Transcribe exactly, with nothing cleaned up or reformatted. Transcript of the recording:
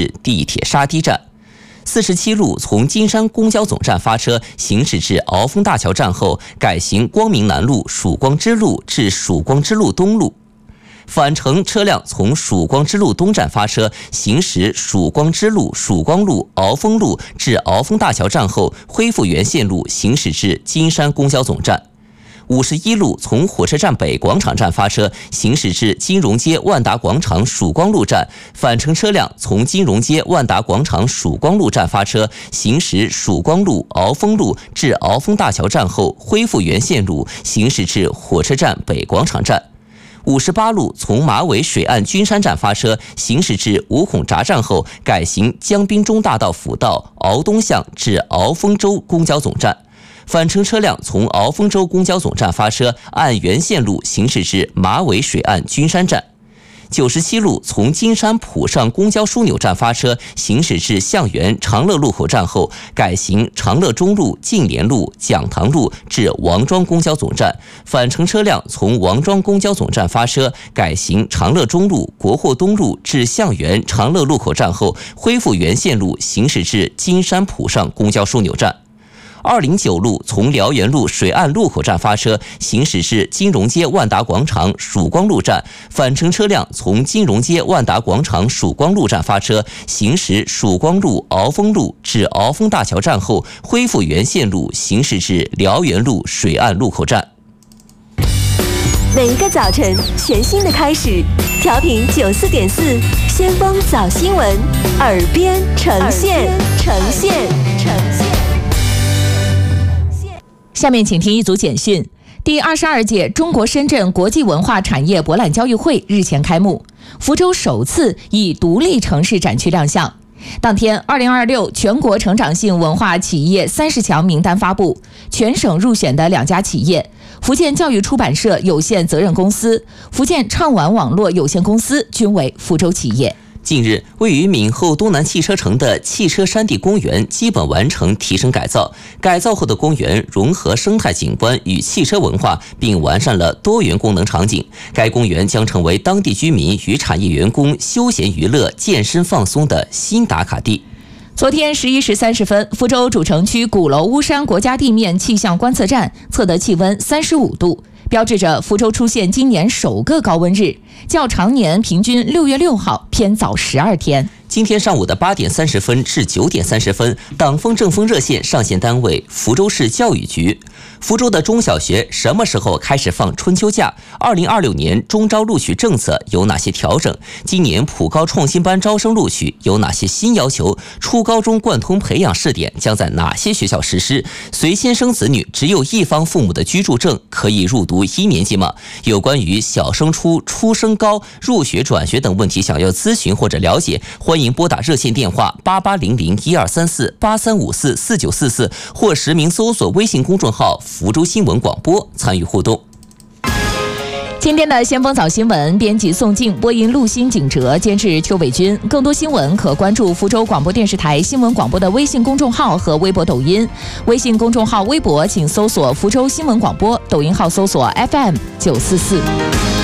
至地铁沙堤站。四十七路从金山公交总站发车行驶至鳌峰大桥站后，改行光明南路曙光之路至曙光之路东路。返程车辆从曙光之路东站发车，行驶曙光之路、曙光路、鳌峰路至鳌峰大桥站后，恢复原线路行驶至金山公交总站。五十一路从火车站北广场站发车，行驶至金融街万达广场曙光路站，返程车辆从金融街万达广场曙光路站发车，行驶曙光路、鳌峰路至鳌峰大桥站后，恢复原线路行驶至火车站北广场站。五十八路从马尾水岸君山站发车，行驶至五孔闸站后，改行江滨中大道辅道鳌东巷至鳌峰洲公交总站。返程车辆从鳌峰洲公交总站发车，按原线路行驶至马尾水岸君山站。九十七路从金山浦上公交枢纽站发车，行驶至象园长乐路口站后，改行长乐中路、晋联路、讲堂路至王庄公交总站。返程车辆从王庄公交总站发车，改行长乐中路、国货东路至象园长乐路口站后，恢复原线路行驶至金山浦上公交枢纽站。二零九路从辽源路水岸路口站发车，行驶至金融街万达广场曙光路站。返程车辆从金融街万达广场曙光路站发车，行驶曙光路、鳌峰路至鳌峰大桥站后，恢复原线路行驶至辽源路水岸路口站。 每一个早晨，全新的开始。调频九四点四，先锋早新闻，耳边呈现，呈现，呈现。 下面请听一组简讯。第二十二届中国深圳国际文化产业博览交易会日前开幕，福州首次以独立城市展区亮相。当天，二零二六全国成长性文化企业三十强名单发布，全省入选的两家企业，福建教育出版社有限责任公司、福建畅玩网络有限公司均为福州企业。 近日，位于闽后东南汽车城的汽车山地公园基本完成提升改造。改造后的公园融合生态景观与汽车文化，并完善了多元功能场景。该公园将成为当地居民与产业员工休闲娱乐、健身放松的新打卡地。 昨天十一时三十分，福州主城区鼓楼巫山国家地面气象观测站测得气温三十五度，标志着福州出现今年首个高温日，较常年平均六月六号偏早十二天。 今天上午的八点三十分至九点三十分，党风政风热线上线单位福州市教育局。福州的中小学什么时候开始放春秋假？二零二六年中招录取政策有哪些调整？今年普高创新班招生录取有哪些新要求？初高中贯通培养试点将在哪些学校实施？随先生子女只有一方父母的居住证可以入读一年级吗？有关于小升初、初升高、入学转学等问题，想要咨询或者了解，欢迎拨打热线电话八八零零一二三四八三五四四九四四，或实名搜索微信公众号福州新闻广播参与互动。 今天的先锋早新闻，编辑宋静，播音陆欣、景哲，监制邱伟军。更多新闻可关注福州广播电视台新闻广播的微信公众号和微博、抖音。微信公众号、微博请搜索福州新闻广播，抖音号搜索 F M 九四四。